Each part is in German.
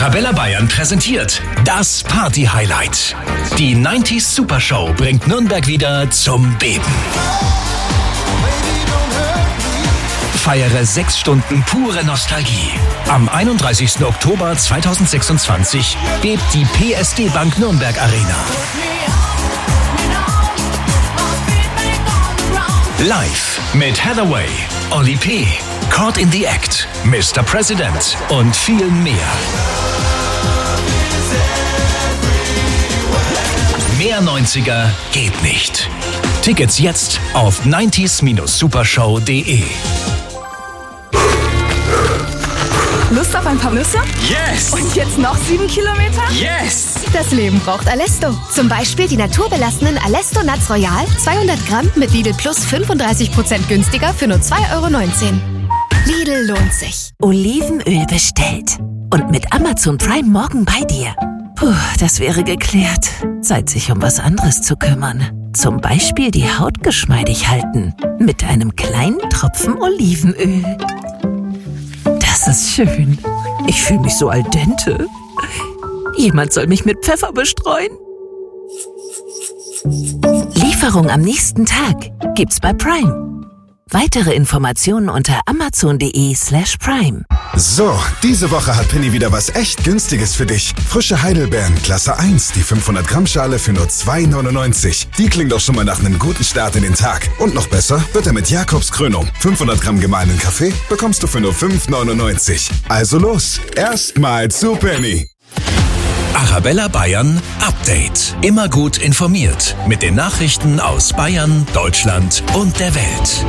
Arabella Bayern präsentiert das Party-Highlight. Die 90s Super Show bringt Nürnberg wieder zum Beben. Feiere 6 Stunden pure Nostalgie. Am 31. Oktober 2026 bebt die PSD Bank Nürnberg Arena. Live mit Hathaway, Oli P., Caught in the Act, Mr. President und viel mehr. Mehr 90er geht nicht. Tickets jetzt auf 90s-supershow.de. Lust auf ein paar Nüsse? Yes! Und jetzt noch 7 Kilometer? Yes! Das Leben braucht Alesto. Zum Beispiel die naturbelassenen Alesto Nuts Royal, 200 Gramm mit Lidl Plus 35% günstiger für nur 2,19 €. Lidl lohnt sich. Olivenöl bestellt. Und mit Amazon Prime morgen bei dir. Puh, das wäre geklärt. Zeit, sich um was anderes zu kümmern. Zum Beispiel die Haut geschmeidig halten. Mit einem kleinen Tropfen Olivenöl. Das ist schön. Ich fühle mich so al dente. Jemand soll mich mit Pfeffer bestreuen. Lieferung am nächsten Tag gibt's bei Prime. Weitere Informationen unter amazon.de/prime. So, diese Woche hat Penny wieder was echt Günstiges für dich. Frische Heidelbeeren, Klasse 1, die 500 Gramm Schale für nur 2,99. Die klingt doch schon mal nach einem guten Start in den Tag. Und noch besser wird er mit Jakobskrönung. 500 Gramm gemahlenen Kaffee bekommst du für nur 5,99. Also los, erstmal zu Penny. Arabella Bayern Update. Immer gut informiert mit den Nachrichten aus Bayern, Deutschland und der Welt.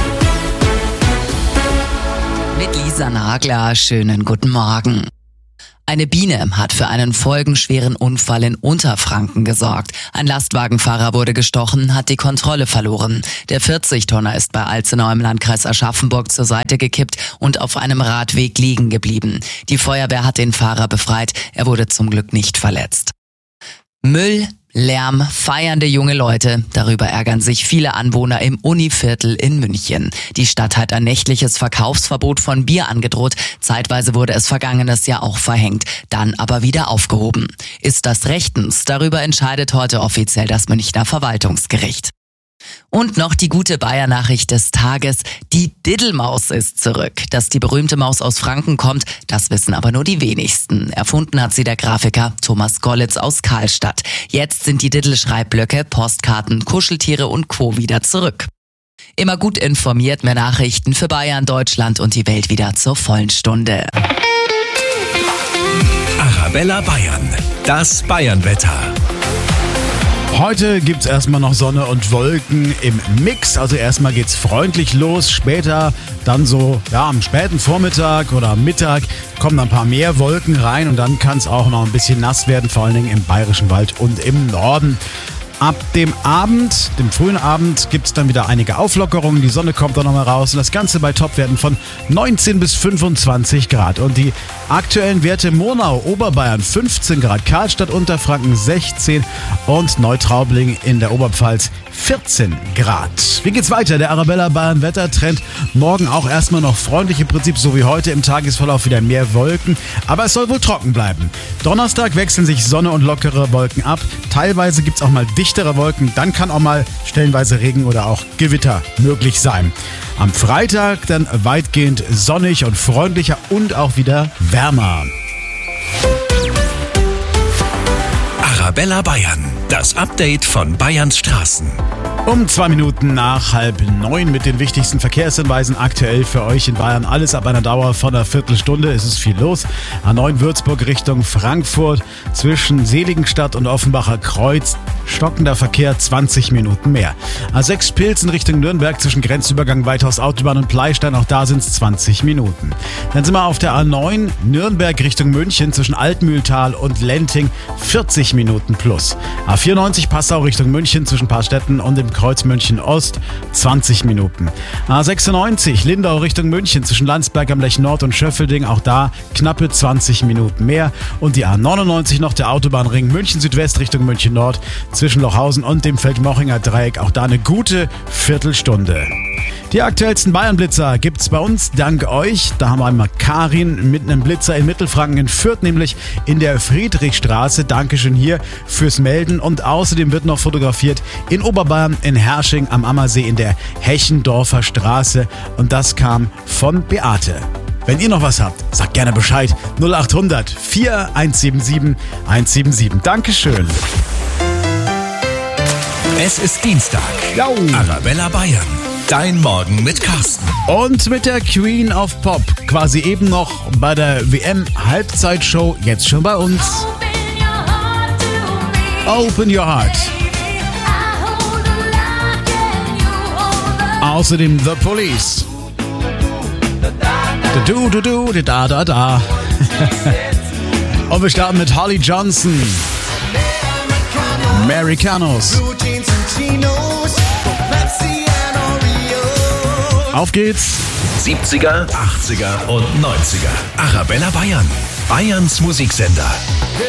Mit Lisa Nagler, schönen guten Morgen. Eine Biene hat für einen folgenschweren Unfall in Unterfranken gesorgt. Ein Lastwagenfahrer wurde gestochen, hat die Kontrolle verloren. Der 40-Tonner ist bei Alzenau im Landkreis Aschaffenburg zur Seite gekippt und auf einem Radweg liegen geblieben. Die Feuerwehr hat den Fahrer befreit, er wurde zum Glück nicht verletzt. Müll, Lärm, feiernde junge Leute. Darüber ärgern sich viele Anwohner im Univiertel in München. Die Stadt hat ein nächtliches Verkaufsverbot von Bier angedroht. Zeitweise wurde es vergangenes Jahr auch verhängt, dann aber wieder aufgehoben. Ist das rechtens? Darüber entscheidet heute offiziell das Münchner Verwaltungsgericht. Und noch die gute Bayer-Nachricht des Tages. Die Diddelmaus ist zurück. Dass die berühmte Maus aus Franken kommt, das wissen aber nur die wenigsten. Erfunden hat sie der Grafiker Thomas Gollitz aus Karlstadt. Jetzt sind die Diddel-Schreibblöcke, Postkarten, Kuscheltiere und Co. wieder zurück. Immer gut informiert, mehr Nachrichten für Bayern, Deutschland und die Welt wieder zur vollen Stunde. Arabella Bayern, das Bayernwetter. Heute gibt's erstmal noch Sonne und Wolken im Mix. Also erstmal geht's freundlich los. Später dann so, am späten Vormittag oder am Mittag kommen ein paar mehr Wolken rein und dann kann es auch noch ein bisschen nass werden, vor allen Dingen im Bayerischen Wald und im Norden. Ab dem Abend, dem frühen Abend, gibt es dann wieder einige Auflockerungen. Die Sonne kommt dann nochmal raus und das Ganze bei Topwerten von 19 bis 25 Grad. Und die aktuellen Werte: Murnau, Oberbayern 15 Grad, Karlstadt, Unterfranken 16 und Neutraubling in der Oberpfalz 14 Grad. Wie geht's weiter? Der Arabella Bayern Wettertrend. Morgen auch erstmal noch freundlich im Prinzip, so wie heute. Im Tagesverlauf wieder mehr Wolken, aber es soll wohl trocken bleiben. Donnerstag wechseln sich Sonne und lockere Wolken ab. Teilweise gibt's auch mal dichtere Wolken, dann kann auch mal stellenweise Regen oder auch Gewitter möglich sein. Am Freitag dann weitgehend sonnig und freundlicher und auch wieder wärmer. Arabella Bayern, das Update von Bayerns Straßen. Um 2 Minuten nach 8:30 mit den wichtigsten Verkehrshinweisen aktuell für euch in Bayern. Alles ab einer Dauer von einer Viertelstunde. Es ist viel los. A9 Würzburg Richtung Frankfurt zwischen Seligenstadt und Offenbacher Kreuz. Stockender Verkehr, 20 Minuten mehr. A6 Pilsen Richtung Nürnberg zwischen Grenzübergang Weithaus Autobahn und Pleistein. Auch da sind es 20 Minuten. Dann sind wir auf der A9 Nürnberg Richtung München zwischen Altmühltal und Lenting. 40 Minuten plus. A94 Passau Richtung München zwischen Paarstetten und dem Kreuz München Ost 20 Minuten. A96 Lindau Richtung München zwischen Landsberg am Lech Nord und Schöffelding, auch da knappe 20 Minuten mehr. Und die A99 noch der Autobahnring München Südwest Richtung München Nord zwischen Lochhausen und dem Feldmochinger Dreieck, auch da eine gute Viertelstunde. Die aktuellsten Bayern-Blitzer gibt's bei uns dank euch. Da haben wir einmal Karin mit einem Blitzer in Mittelfranken in Fürth, nämlich in der Friedrichstraße. Dankeschön hier fürs Melden. Und außerdem wird noch fotografiert in Oberbayern in Hersching am Ammersee in der Hechendorfer Straße. Und das kam von Beate. Wenn ihr noch was habt, sagt gerne Bescheid. 0800 4177 177. Dankeschön. Es ist Dienstag. Ja. Arabella Bayern. Dein Morgen mit Carsten. Und mit der Queen of Pop, quasi eben noch bei der WM-Halbzeitshow, jetzt schon bei uns. Open Your Heart. Außerdem The Police. Da. Und wir starten mit Holly Johnson. Americanos. Auf geht's. 70er, 80er und 90er. Arabella Bayern. Bayerns Musiksender.